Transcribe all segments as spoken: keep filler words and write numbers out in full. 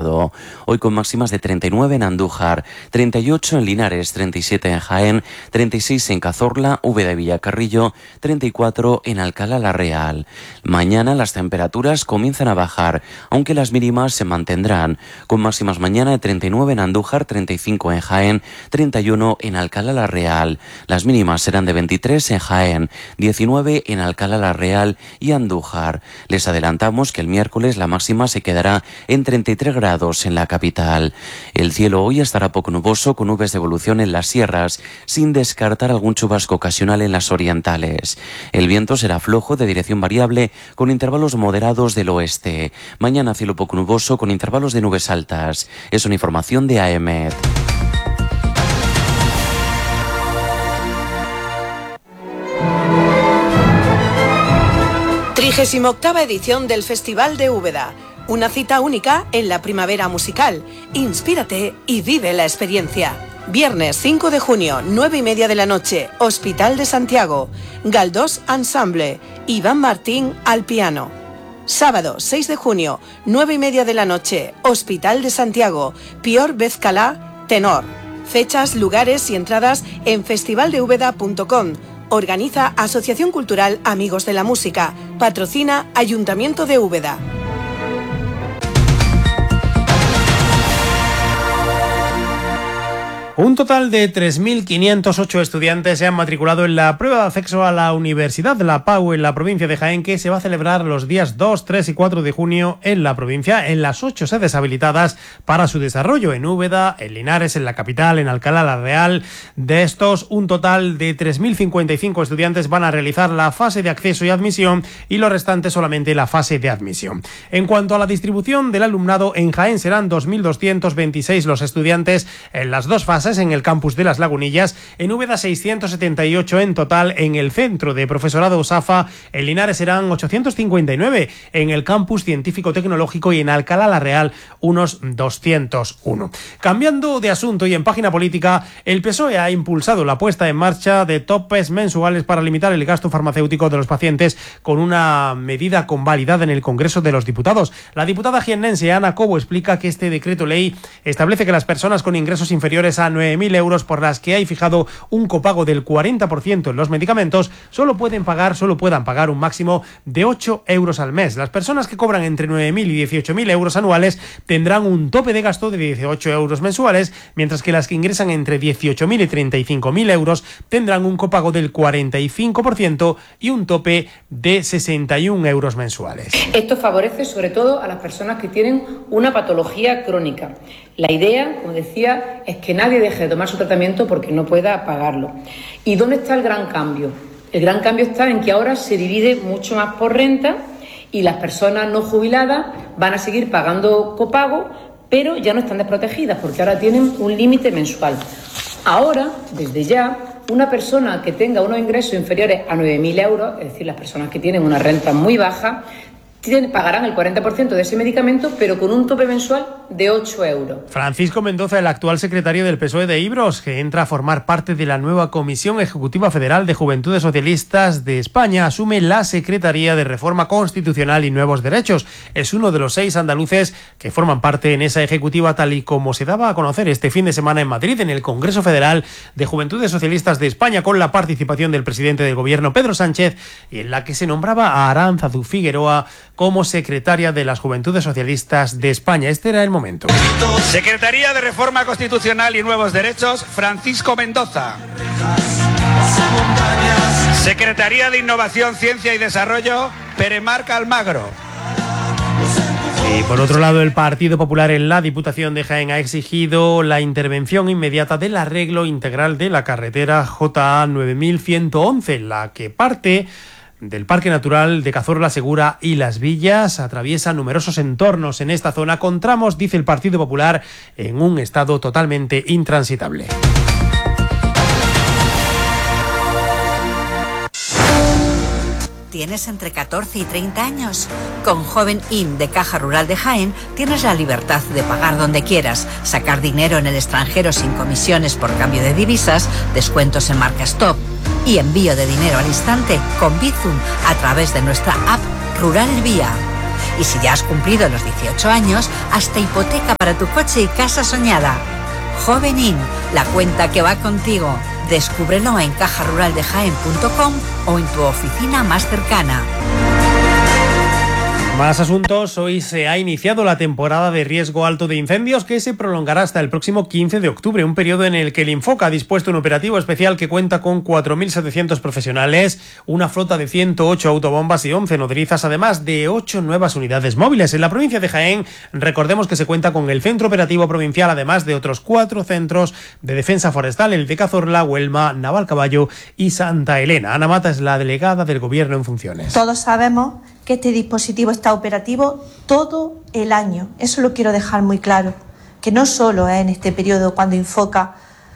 nublado. Hoy con máximas de treinta y nueve en Andújar, treinta y ocho en Linares, treinta y siete en Jaén, treinta y seis en Cazorla, Úbeda y Villacarrillo, treinta y cuatro en Alcalá la Real. Mañana las temperaturas comienzan a bajar, aunque las mínimas se mantendrán, con máximas mañana de treinta y nueve en Andújar, treinta y cinco en Jaén, treinta y uno en Alcalá la Real. Las mínimas serán de veintitrés en Jaén, diecinueve en Alcalá la Real y Andújar. Les adelantamos que el miércoles la máxima se quedará en treinta y tres grados en la capital. El cielo hoy estará poco nuboso con nubes de evolución en las sierras, sin descartar algún chubasco ocasional en las orientales. El viento será flojo de dirección variable con intervalos moderados del oeste. Mañana cielo poco nuboso con intervalos de nubes altas. Es una información de A E M E T. trigésima octava edición del Festival de Úbeda. Una cita única en la primavera musical. Inspírate y vive la experiencia. Viernes cinco de junio, nueve y media de la noche, Hospital de Santiago. Galdós Ensemble, Iván Martín al piano. Sábado seis de junio, nueve y media de la noche, Hospital de Santiago, Pior Bezcalá, tenor. Fechas, lugares y entradas en festival de úbeda punto com. Organiza Asociación Cultural Amigos de la Música. Patrocina Ayuntamiento de Úbeda. Un total de tres mil quinientos ocho estudiantes se han matriculado en la prueba de acceso a la Universidad de la Pau en la provincia de Jaén, que se va a celebrar los días dos, tres y cuatro de junio en la provincia, en las ocho sedes habilitadas para su desarrollo, en Úbeda, en Linares, en la capital, en Alcalá la Real. De estos, un total de tres mil cincuenta y cinco estudiantes van a realizar la fase de acceso y admisión y los restantes solamente la fase de admisión. En cuanto a la distribución del alumnado, en Jaén serán dos mil doscientos veintiséis los estudiantes en las dos fases en el campus de Las Lagunillas, en Úbeda seiscientos setenta y ocho en total en el centro de profesorado Usafa, en Linares serán ochocientos cincuenta y nueve, en el campus científico-tecnológico y en Alcalá la Real unos doscientos uno. Cambiando de asunto y en página política, el P S O E ha impulsado la puesta en marcha de topes mensuales para limitar el gasto farmacéutico de los pacientes con una medida convalidada en el Congreso de los Diputados. La diputada jiennense Ana Cobo explica que este decreto ley establece que las personas con ingresos inferiores a nueve mil euros por las que hay fijado un copago del cuarenta por ciento en los medicamentos solo pueden pagar, solo puedan pagar un máximo de ocho euros al mes. Las personas que cobran entre nueve mil y dieciocho mil euros anuales tendrán un tope de gasto de dieciocho euros mensuales, mientras que las que ingresan entre dieciocho mil y treinta y cinco mil euros tendrán un copago del cuarenta y cinco por ciento y un tope de sesenta y un euros mensuales. Esto favorece sobre todo a las personas que tienen una patología crónica. La idea, como decía, es que nadie deje de tomar su tratamiento porque no pueda pagarlo. ¿Y dónde está el gran cambio? El gran cambio está en que ahora se divide mucho más por renta y las personas no jubiladas van a seguir pagando copago, pero ya no están desprotegidas porque ahora tienen un límite mensual. Ahora, desde ya, una persona que tenga unos ingresos inferiores a nueve mil euros, es decir, las personas que tienen una renta muy baja, pagarán el cuarenta por ciento de ese medicamento, pero con un tope mensual de ocho euros. Francisco Mendoza, el actual secretario del P S O E de Ibros, que entra a formar parte de la nueva Comisión Ejecutiva Federal de Juventudes Socialistas de España, asume la Secretaría de Reforma Constitucional y Nuevos Derechos. Es uno de los seis andaluces que forman parte en esa ejecutiva, tal y como se daba a conocer este fin de semana en Madrid, en el Congreso Federal de Juventudes Socialistas de España, con la participación del presidente del Gobierno, Pedro Sánchez, y en la que se nombraba a Aránzazu Figueroa como secretaria de las Juventudes Socialistas de España. Este era el momento. Secretaría de Reforma Constitucional y Nuevos Derechos, Francisco Mendoza. Secretaría de Innovación, Ciencia y Desarrollo, Peremarca Almagro. Y por otro lado, el Partido Popular en la Diputación de Jaén ha exigido la intervención inmediata del arreglo integral de la carretera J A nueve mil ciento once, la que parte del Parque Natural de Cazorla Segura y Las Villas, atraviesa numerosos entornos en esta zona con tramos, dice el Partido Popular, en un estado totalmente intransitable. ¿Tienes entre catorce y treinta años? Con Joven In de Caja Rural de Jaén tienes la libertad de pagar donde quieras, sacar dinero en el extranjero sin comisiones por cambio de divisas, descuentos en marcas top y envío de dinero al instante con Bizum a través de nuestra app Rural Vía. Y si ya has cumplido los dieciocho años, hasta hipoteca para tu coche y casa soñada. Jovenin, la cuenta que va contigo. Descúbrelo en caja rural de jaén punto com o en tu oficina más cercana. Más asuntos. Hoy se ha iniciado la temporada de riesgo alto de incendios que se prolongará hasta el próximo quince de octubre, un periodo en el que el Infoca ha dispuesto un operativo especial que cuenta con cuatro mil setecientos profesionales, una flota de ciento ocho autobombas y once nodrizas, además de ocho nuevas unidades móviles. En la provincia de Jaén, recordemos que se cuenta con el Centro Operativo Provincial, además de otros cuatro centros de defensa forestal, el de Cazorla, Huelma, Navalcaballo y Santa Elena. Ana Mata es la delegada del Gobierno en funciones. Todos sabemos que este dispositivo está operativo todo el año. Eso lo quiero dejar muy claro, que no solo es en este periodo cuando Infoca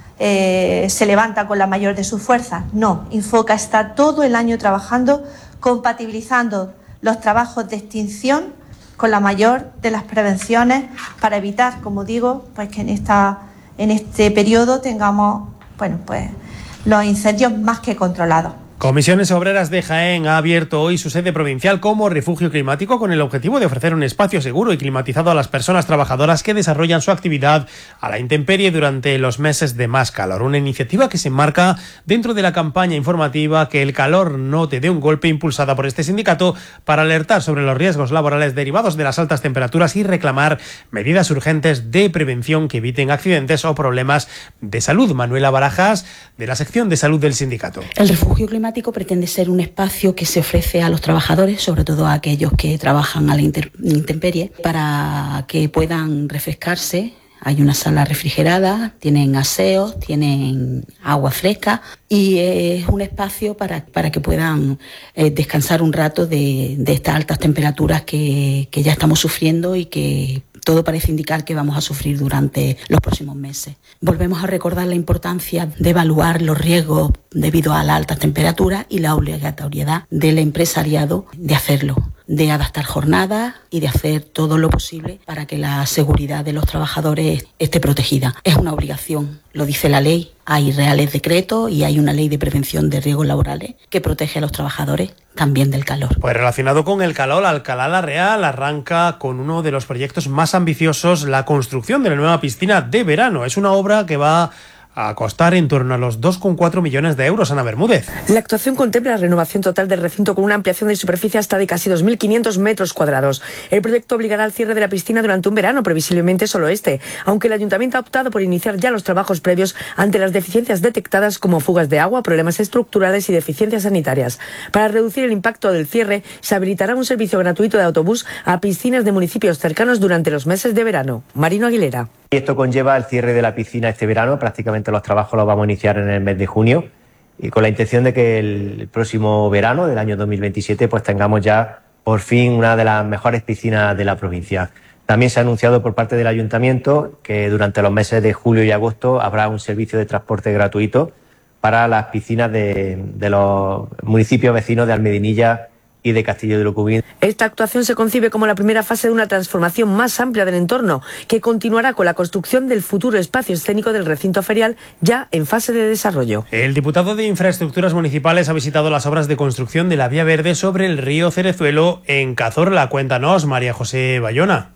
eh, se levanta con la mayor de sus fuerzas. No, Infoca está todo el año trabajando, compatibilizando los trabajos de extinción con la mayor de las prevenciones para evitar, como digo, pues que en, esta, en este periodo tengamos, bueno, pues los incendios más que controlados. Comisiones Obreras de Jaén ha abierto hoy su sede provincial como refugio climático con el objetivo de ofrecer un espacio seguro y climatizado a las personas trabajadoras que desarrollan su actividad a la intemperie durante los meses de más calor. Una iniciativa que se enmarca dentro de la campaña informativa Que el calor no te dé un golpe, impulsada por este sindicato para alertar sobre los riesgos laborales derivados de las altas temperaturas y reclamar medidas urgentes de prevención que eviten accidentes o problemas de salud. Manuela Barajas, de la sección de salud del sindicato. El refugio climático pretende ser un espacio que se ofrece a los trabajadores, sobre todo a aquellos que trabajan a la intemperie, para que puedan refrescarse. Hay una sala refrigerada, tienen aseos, tienen agua fresca y es un espacio para, para que puedan eh, descansar un rato de, de estas altas temperaturas que, que ya estamos sufriendo y que todo parece indicar que vamos a sufrir durante los próximos meses. Volvemos a recordar la importancia de evaluar los riesgos debido a las altas temperaturas y la obligatoriedad del empresariado de hacerlo, de adaptar jornadas y de hacer todo lo posible para que la seguridad de los trabajadores esté protegida. Es una obligación, lo dice la ley. Hay reales decretos y hay una ley de prevención de riesgos laborales que protege a los trabajadores también del calor. Pues relacionado con el calor, Alcalá la Real arranca con uno de los proyectos más ambiciosos, la construcción de la nueva piscina de verano. Es una obra que va a costar en torno a los dos coma cuatro millones de euros. Ana Bermúdez. La actuación contempla la renovación total del recinto con una ampliación de superficie hasta de casi dos mil quinientos metros cuadrados. El proyecto obligará al cierre de la piscina durante un verano, previsiblemente solo este, aunque el ayuntamiento ha optado por iniciar ya los trabajos previos ante las deficiencias detectadas como fugas de agua, problemas estructurales y deficiencias sanitarias. Para reducir el impacto del cierre, se habilitará un servicio gratuito de autobús a piscinas de municipios cercanos durante los meses de verano. Marino Aguilera. Y esto conlleva el cierre de la piscina este verano. Prácticamente los trabajos los vamos a iniciar en el mes de junio y con la intención de que el próximo verano del año dos mil veintisiete pues tengamos ya por fin una de las mejores piscinas de la provincia. También se ha anunciado por parte del ayuntamiento que durante los meses de julio y agosto habrá un servicio de transporte gratuito para las piscinas de, de los municipios vecinos de Almedinilla y de Castillo de Lucubín. Esta actuación se concibe como la primera fase de una transformación más amplia del entorno, que continuará con la construcción del futuro espacio escénico del recinto ferial, ya en fase de desarrollo. El diputado de Infraestructuras Municipales ha visitado las obras de construcción de la vía verde sobre el río Cerezuelo en Cazorla. Cuéntanos, María José Bayona.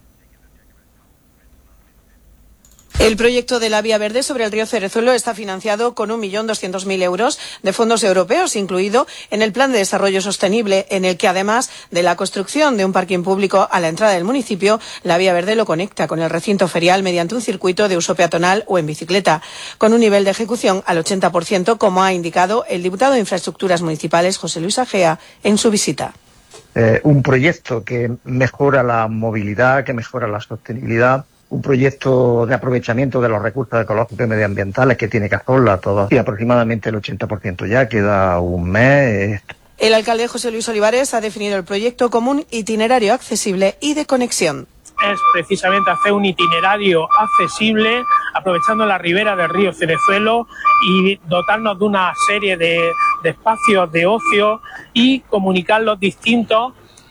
El proyecto de la vía verde sobre el río Cerezuelo está financiado con un millón doscientos mil euros de fondos europeos, incluido en el Plan de Desarrollo Sostenible, en el que además de la construcción de un parking público a la entrada del municipio, la vía verde lo conecta con el recinto ferial mediante un circuito de uso peatonal o en bicicleta, con un nivel de ejecución al ochenta por ciento, como ha indicado el diputado de Infraestructuras Municipales, José Luis Agea, en su visita. Eh, un proyecto que mejora la movilidad, que mejora la sostenibilidad, un proyecto de aprovechamiento de los recursos ecológicos y medioambientales que tiene Cazorla todo, y aproximadamente el ochenta por ciento ya, queda un mes. El alcalde José Luis Olivares ha definido el proyecto como un itinerario accesible y de conexión. Es precisamente hacer un itinerario accesible, aprovechando la ribera del río Cerezuelo y dotarnos de una serie de, de espacios de ocio y comunicar los distintos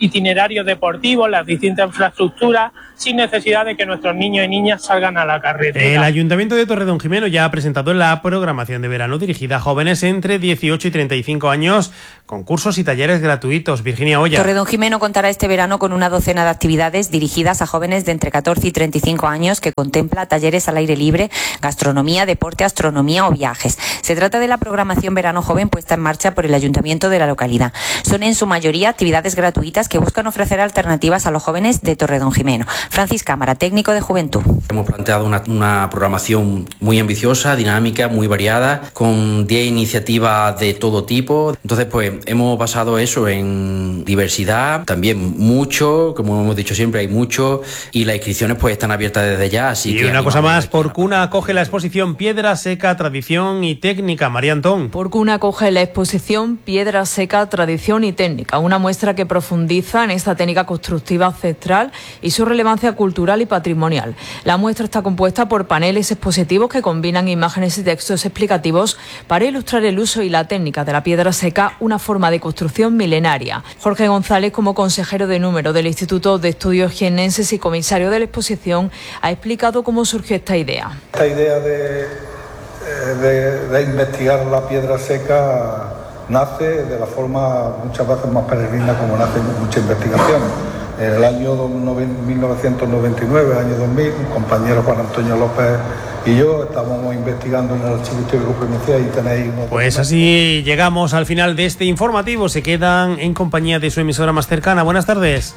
itinerarios deportivos, las distintas infraestructuras, sin necesidad de que nuestros niños y niñas salgan a la carretera. El Ayuntamiento de Torredonjimeno ya ha presentado la programación de verano dirigida a jóvenes entre dieciocho y treinta y cinco años, concursos y talleres gratuitos. Virginia Oya. Torredonjimeno contará este verano con una docena de actividades dirigidas a jóvenes de entre catorce y treinta y cinco años, que contempla talleres al aire libre, gastronomía, deporte, astronomía o viajes. Se trata de la programación Verano Joven puesta en marcha por el Ayuntamiento de la localidad. Son en su mayoría actividades gratuitas que buscan ofrecer alternativas a los jóvenes de Torredonjimeno. Francis Cámara, técnico de Juventud. Hemos planteado una, una programación muy ambiciosa, dinámica, muy variada, con diez iniciativas de todo tipo. Entonces, pues hemos basado eso en diversidad, también mucho, como hemos dicho siempre, hay mucho, y las inscripciones pues están abiertas desde ya. Así y que una cosa más, Porcuna acoge la exposición Piedra Seca, Tradición y Técnica. María Antón. Porcuna acoge la exposición Piedra Seca, Tradición y Técnica, una muestra que profundiza en esta técnica constructiva ancestral y su relevancia cultural y patrimonial. La muestra está compuesta por paneles expositivos que combinan imágenes y textos explicativos para ilustrar el uso y la técnica de la piedra seca, una forma de construcción milenaria. Jorge González, como consejero de número del Instituto de Estudios Jiennenses y comisario de la exposición, ha explicado cómo surgió esta idea. Esta idea de, de, de investigar la piedra seca nace de la forma muchas veces más peregrina como nace mucha investigación. En el año mil novecientos noventa y nueve, año dos mil, un compañero Juan Antonio López y yo estábamos investigando en el Archivo Histórico Provincial y tenéis... Pues así llegamos al final de este informativo. Se quedan en compañía de su emisora más cercana. Buenas tardes.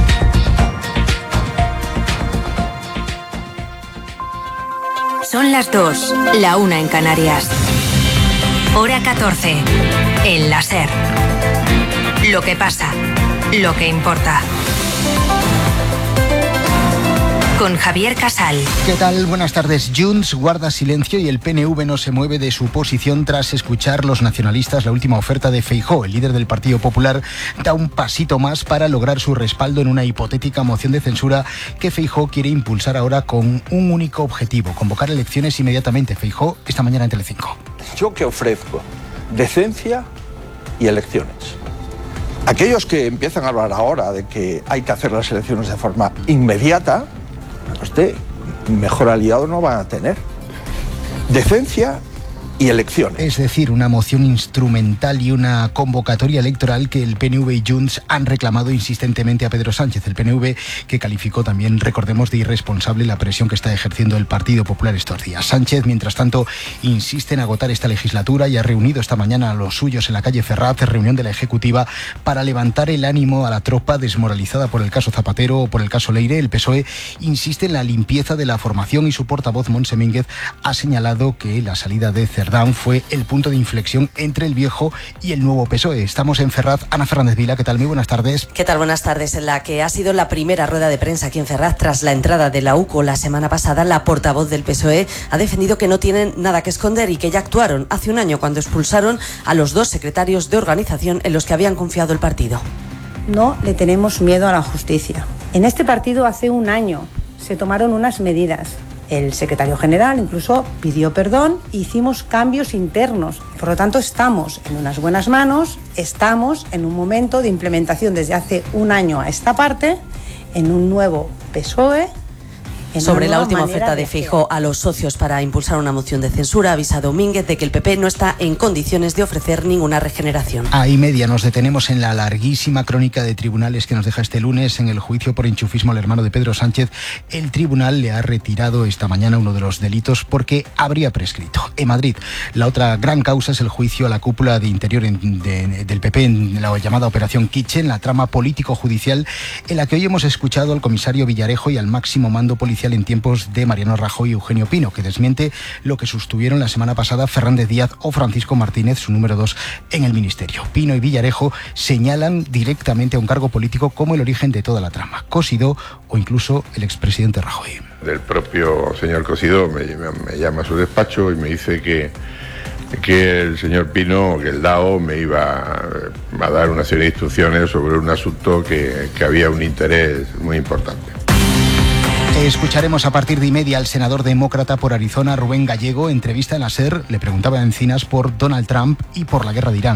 Son las dos, la una en Canarias. Hora catorce, en la SER. Lo que pasa, lo que importa. Con Javier Casal. ¿Qué tal? Buenas tardes. Junts guarda silencio y el P N V no se mueve de su posición tras escuchar los nacionalistas la última oferta de Feijóo. El líder del Partido Popular da un pasito más para lograr su respaldo en una hipotética moción de censura que Feijóo quiere impulsar ahora con un único objetivo: convocar elecciones inmediatamente. Feijóo esta mañana en Telecinco. Yo que ofrezco decencia y elecciones. Aquellos que empiezan a hablar ahora de que hay que hacer las elecciones de forma inmediata, usted mejor aliado no van a tener. Decencia y elecciones. Es decir, una moción instrumental y una convocatoria electoral que el P N V y Junts han reclamado insistentemente a Pedro Sánchez. El P N V que calificó también, recordemos, de irresponsable la presión que está ejerciendo el Partido Popular estos días. Sánchez, mientras tanto, insiste en agotar esta legislatura y ha reunido esta mañana a los suyos en la calle Ferraz, reunión de la Ejecutiva, para levantar el ánimo a la tropa desmoralizada por el caso Zapatero o por el caso Leire. El P S O E insiste en la limpieza de la formación y su portavoz, Montse Mínguez, ha señalado que la salida de Cerdán fue el punto de inflexión entre el viejo y el nuevo P S O E. Estamos en Ferraz. Ana Fernández Vila, ¿qué tal? Muy buenas tardes. ¿Qué tal? Buenas tardes. En la que ha sido la primera rueda de prensa aquí en Ferraz tras la entrada de la U C O la semana pasada, la portavoz del P S O E ha defendido que no tienen nada que esconder y que ya actuaron hace un año cuando expulsaron a los dos secretarios de organización en los que habían confiado el partido. No le tenemos miedo a la justicia. En este partido hace un año se tomaron unas medidas. El secretario general incluso pidió perdón, hicimos cambios internos. Por lo tanto, estamos en unas buenas manos, estamos en un momento de implementación desde hace un año a esta parte, en un nuevo P S O E. Sobre la última oferta de Feijóo a los socios para impulsar una moción de censura, ha avisado Mínguez de que el P P no está en condiciones de ofrecer ninguna regeneración. A y media nos detenemos en la larguísima crónica de tribunales que nos deja este lunes en el juicio por enchufismo al hermano de Pedro Sánchez. El tribunal le ha retirado esta mañana uno de los delitos porque habría prescrito. En Madrid, la otra gran causa es el juicio a la cúpula de interior en, de, del P P en la llamada Operación Kitchen, la trama político-judicial en la que hoy hemos escuchado al comisario Villarejo y al máximo mando policial en tiempos de Mariano Rajoy y Eugenio Pino, que desmiente lo que sostuvieron la semana pasada Fernández Díaz o Francisco Martínez, su número dos en el Ministerio. Pino y Villarejo señalan directamente a un cargo político como el origen de toda la trama, Cosidó o incluso el expresidente Rajoy. El propio señor Cosidó me, me, me llama a su despacho y me dice que que el señor Pino, que el D A O, me iba a dar una serie de instrucciones sobre un asunto que, que había un interés muy importante. Escucharemos a partir de y media al senador demócrata por Arizona, Rubén Gallego. Entrevista en la SER, le preguntaba a Encinas por Donald Trump y por la guerra de Irán.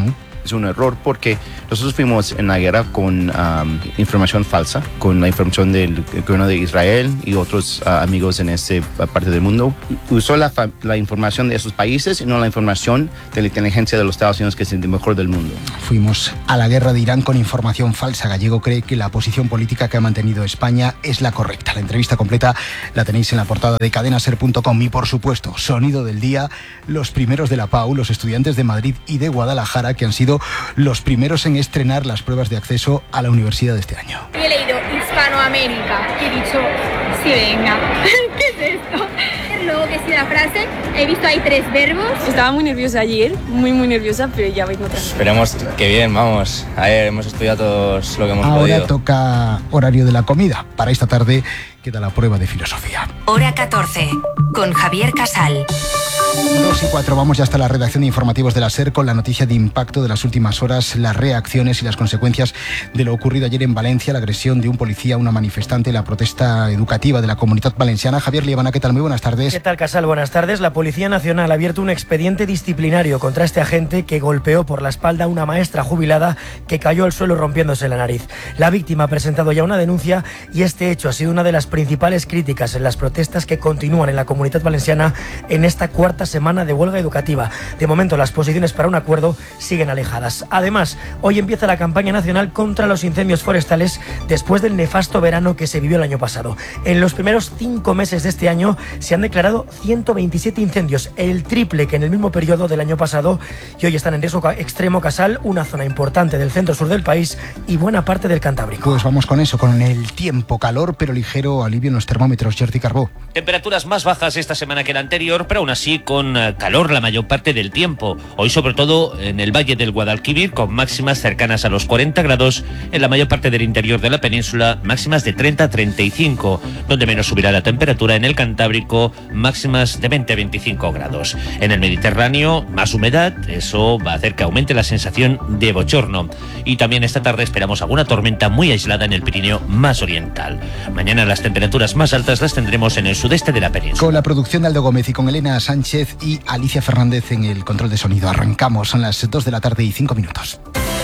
Es un error porque nosotros fuimos en la guerra con um, información falsa, con la información del gobierno de Israel y otros uh, amigos en esta parte del mundo. Usó la, la información de esos países y no la información de la inteligencia de los Estados Unidos, que es el mejor del mundo. Fuimos a la guerra de Irán con información falsa. Gallego cree que la posición política que ha mantenido España es la correcta. La entrevista completa la tenéis en la portada de cadena ser punto com y, por supuesto, sonido del día, los primeros de la P A U, los estudiantes de Madrid y de Guadalajara, que han sido los primeros en estrenar las pruebas de acceso a la universidad de este año. He leído Hispanoamérica y he dicho, sí, venga, ¿qué es esto? Luego que sí la frase, he visto ahí tres verbos. Estaba muy nerviosa ayer, muy muy nerviosa, pero ya vengo tranquila. Esperemos que bien, vamos. Ayer hemos estudiado todos lo que hemos Ahora podido. Ahora toca horario de la comida. Para esta tarde queda la prueba de filosofía. Hora catorce, con Javier Casal. dos y cuatro, vamos ya hasta la redacción de informativos de la SER con la noticia de impacto de las últimas horas, las reacciones y las consecuencias de lo ocurrido ayer en Valencia, la agresión de un policía a una manifestante, la protesta educativa de la Comunidad Valenciana. Javier Liebana, ¿qué tal? Muy buenas tardes. ¿Qué tal, Casal? Buenas tardes. La Policía Nacional ha abierto un expediente disciplinario contra este agente que golpeó por la espalda a una maestra jubilada que cayó al suelo rompiéndose la nariz. La víctima ha presentado ya una denuncia y este hecho ha sido una de las principales críticas en las protestas que continúan en la Comunidad Valenciana en esta cuarta semana de huelga educativa. De momento las posiciones para un acuerdo siguen alejadas. Además, hoy empieza la campaña nacional contra los incendios forestales después del nefasto verano que se vivió el año pasado. En los primeros cinco meses de este año se han declarado ciento veintisiete incendios, el triple que en el mismo periodo del año pasado, y hoy están en riesgo extremo, Casal, una zona importante del centro-sur del país y buena parte del Cantábrico. Pues vamos con eso, con el tiempo, calor pero ligero alivio en los termómetros. Jordi Carbó. Temperaturas más bajas esta semana que la anterior, pero aún así con calor la mayor parte del tiempo. Hoy sobre todo en el Valle del Guadalquivir, con máximas cercanas a los cuarenta grados, en la mayor parte del interior de la península, máximas de treinta a treinta y cinco, donde menos subirá la temperatura en el Cantábrico, máximas de veinte a veinticinco grados. En el Mediterráneo, más humedad, eso va a hacer que aumente la sensación de bochorno. Y también esta tarde esperamos alguna tormenta muy aislada en el Pirineo más oriental. Mañana las temperaturas más altas las tendremos en el sudeste de la península. Con la producción de Aldo Gómez y con Elena Sánchez y Alicia Fernández en el control de sonido. Arrancamos, son las dos de la tarde y cinco minutos.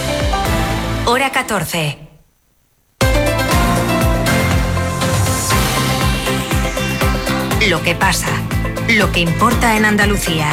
Hora catorce. Lo que pasa, lo que importa en Andalucía.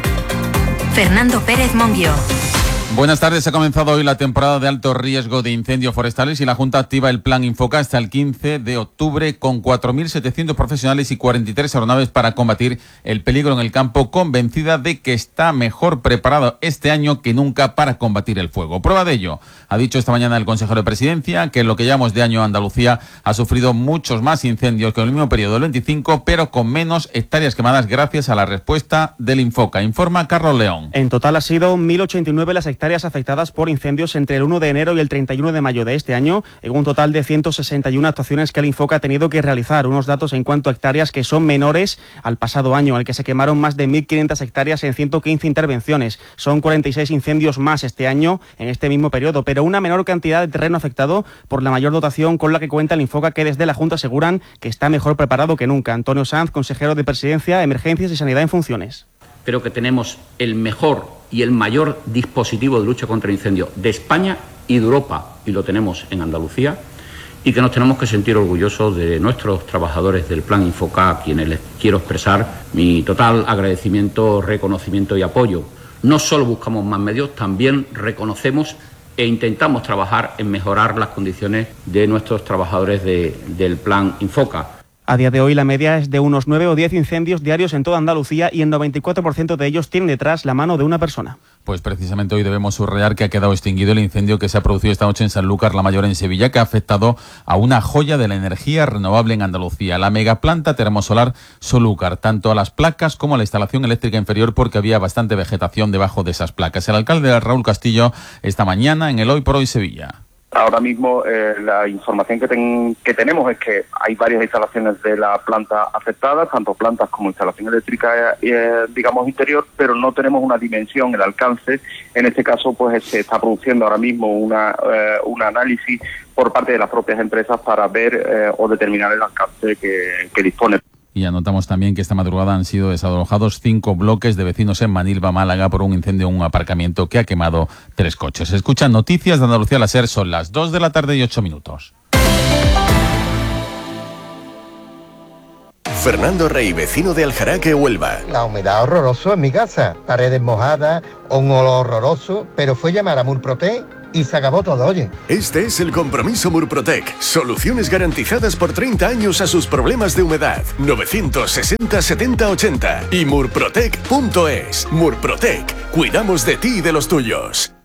Fernando Pérez Monguió. Buenas tardes. Ha comenzado hoy la temporada de alto riesgo de incendios forestales y la Junta activa el Plan Infoca hasta el quince de octubre con cuatro mil setecientos profesionales y cuarenta y tres aeronaves para combatir el peligro en el campo, convencida de que está mejor preparado este año que nunca para combatir el fuego. Prueba de ello, ha dicho esta mañana el consejero de Presidencia, que en lo que llamamos de año Andalucía ha sufrido muchos más incendios que en el mismo periodo del veinticinco, pero con menos hectáreas quemadas gracias a la respuesta del Infoca. Informa Carlos León. En total ha sido mil ochenta y nueve las hectáreas afectadas por incendios entre el uno de enero y el treinta y uno de mayo de este año, en un total de ciento sesenta y una actuaciones que el Infoca ha tenido que realizar, unos datos en cuanto a hectáreas que son menores al pasado año, al que se quemaron más de mil quinientas hectáreas en ciento quince intervenciones. Son cuarenta y seis incendios más este año en este mismo periodo, pero una menor cantidad de terreno afectado por la mayor dotación con la que cuenta el Infoca, que desde la Junta aseguran que está mejor preparado que nunca. Antonio Sanz, consejero de Presidencia, Emergencias y Sanidad en funciones. Creo que tenemos el mejor y el mayor dispositivo de lucha contra el incendio de España y de Europa, y lo tenemos en Andalucía, y que nos tenemos que sentir orgullosos de nuestros trabajadores del Plan Infoca, a quienes les quiero expresar mi total agradecimiento, reconocimiento y apoyo. No solo buscamos más medios, también reconocemos e intentamos trabajar en mejorar las condiciones de nuestros trabajadores de, del Plan Infoca. A día de hoy la media es de unos nueve o diez incendios diarios en toda Andalucía y el noventa y cuatro por ciento de ellos tienen detrás la mano de una persona. Pues precisamente hoy debemos subrayar que ha quedado extinguido el incendio que se ha producido esta noche en Sanlúcar la Mayor, en Sevilla, que ha afectado a una joya de la energía renovable en Andalucía, la megaplanta termosolar Solúcar, tanto a las placas como a la instalación eléctrica inferior, porque había bastante vegetación debajo de esas placas. El alcalde Raúl Castillo esta mañana en el Hoy por Hoy Sevilla. Ahora mismo eh, la información que, ten, que tenemos es que hay varias instalaciones de la planta afectadas, tanto plantas como instalación eléctrica, eh, digamos, interior, pero no tenemos una dimensión, el alcance. En este caso, pues se está produciendo ahora mismo una, eh, un análisis por parte de las propias empresas para ver eh, o determinar el alcance que, que dispone. Y anotamos también que esta madrugada han sido desalojados cinco bloques de vecinos en Manilva, Málaga, por un incendio en un aparcamiento que ha quemado tres coches. Escuchan Noticias de Andalucía la SER, son las dos de la tarde y ocho minutos. Fernando Rey, vecino de Aljaraque, Huelva. La humedad horroroso en mi casa, paredes mojadas, un olor horroroso, pero fue llamar a Murprotec y se acabó todo, oye. Este es el compromiso Murprotec. Soluciones garantizadas por treinta años a sus problemas de humedad. novecientos sesenta setenta ochenta y murprotec punto es. Murprotec. Cuidamos de ti y de los tuyos.